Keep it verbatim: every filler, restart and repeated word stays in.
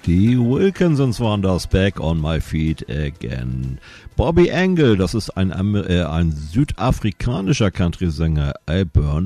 Die Wilkinsons waren das, Back on My Feet Again. Bobby Engel, das ist ein, äh, ein südafrikanischer Country-Sänger. I Burn